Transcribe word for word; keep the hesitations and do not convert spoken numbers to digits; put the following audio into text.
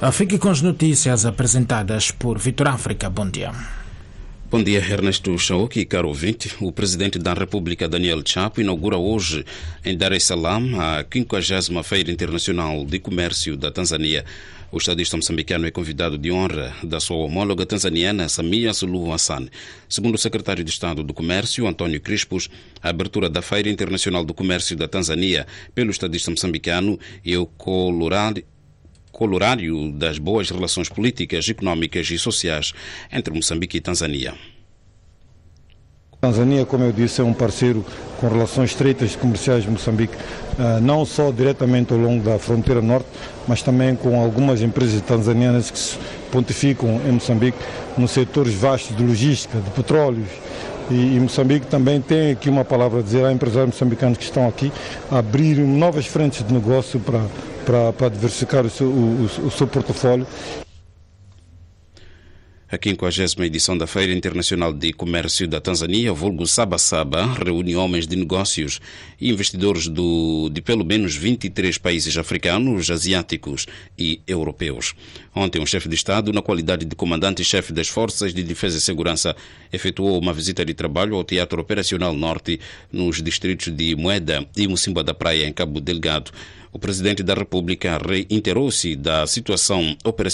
Fique com as notícias apresentadas por Vitor África. Bom dia. Bom dia, Ernesto Chaoki, caro ouvinte. O presidente da República, Daniel Chapo, inaugura hoje em Dar es Salaam a quinquagésima Feira Internacional de Comércio da Tanzânia. O estadista moçambicano é convidado de honra da sua homóloga tanzaniana, Samia Suluhu Hassan. Segundo o secretário de Estado do Comércio, António Crispos, a abertura da Feira Internacional do Comércio da Tanzânia pelo estadista moçambicano é o colorário colorário das boas relações políticas, económicas e sociais entre Moçambique e Tanzânia. A Tanzânia, como eu disse, é um parceiro com relações estreitas comerciais de Moçambique, não só diretamente ao longo da fronteira norte, mas também com algumas empresas tanzanianas que se pontificam em Moçambique nos setores vastos de logística, de petróleos. E, e Moçambique também tem aqui uma palavra a dizer a empresários moçambicanos que estão aqui a abrir novas frentes de negócio para, para, para diversificar o seu, o, o seu portfólio. A quinquagésima edição da Feira Internacional de Comércio da Tanzânia, vulgo Saba Saba, reúne homens de negócios e investidores do, de pelo menos vinte e três países africanos, asiáticos e europeus. Ontem, um chefe de Estado, na qualidade de comandante-chefe das Forças de Defesa e Segurança, efetuou uma visita de trabalho ao Teatro Operacional Norte, nos distritos de Moeda e Mocimboa da Praia, em Cabo Delgado. O presidente da República reiterou-se da situação operacional